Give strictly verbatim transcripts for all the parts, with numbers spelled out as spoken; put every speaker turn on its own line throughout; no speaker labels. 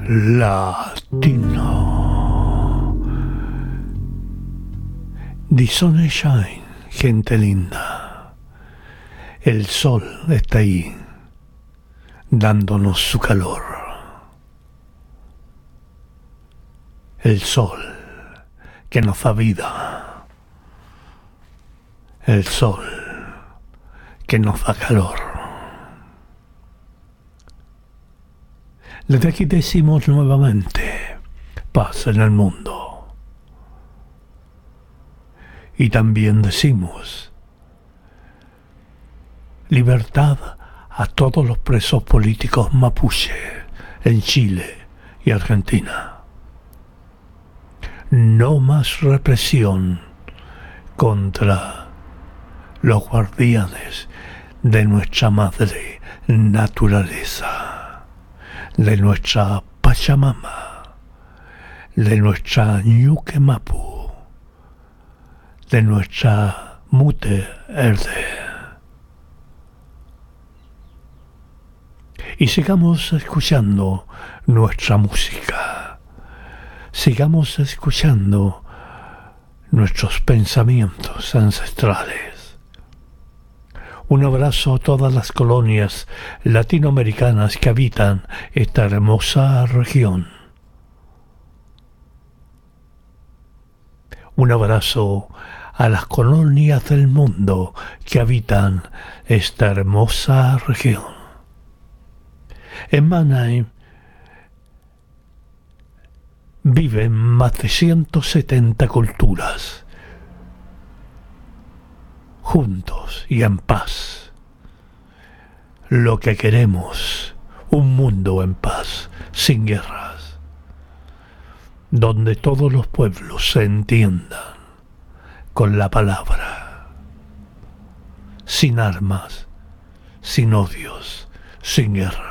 Latino. The sun shine, gente linda. El sol está ahí, dándonos su calor. El sol que nos da vida. El sol que nos da calor. Desde aquí decimos nuevamente paz en el mundo. Y también decimos libertad a todos los presos políticos mapuche en Chile y Argentina. No más represión contra los guardianes de nuestra madre naturaleza, de nuestra Pachamama, de nuestra Ñuque Mapu, de nuestra Mute Erde. Y sigamos escuchando nuestra música, sigamos escuchando nuestros pensamientos ancestrales. Un abrazo a todas las colonias latinoamericanas que habitan esta hermosa región. Un abrazo a las colonias del mundo que habitan esta hermosa región. En Mannheim viven más de ciento setenta culturas, juntos y en paz. Lo que queremos, un mundo en paz, sin guerras, donde todos los pueblos se entiendan con la palabra, sin armas, sin odios, sin guerras.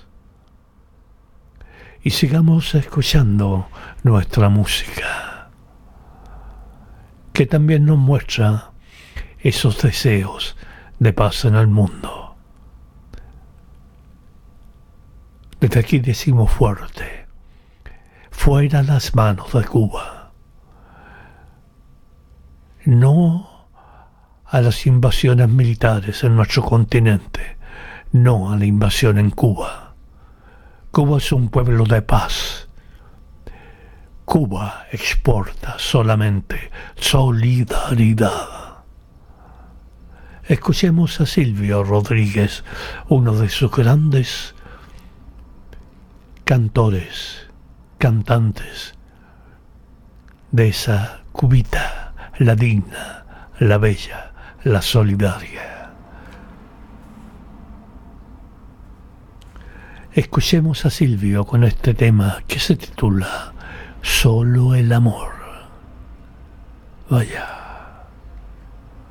Y sigamos escuchando nuestra música, que también nos muestra esos deseos de paz en el mundo. Desde aquí decimos fuerte, fuera las manos de Cuba. No a las invasiones militares en nuestro continente, no a la invasión en Cuba. Cuba es un pueblo de paz. Cuba exporta solamente solidaridad. Escuchemos a Silvio Rodríguez, uno de sus grandes cantores, cantantes de esa Cubita, la digna, la bella, la solidaria. Escuchemos a Silvio con este tema que se titula Solo el amor. Vaya.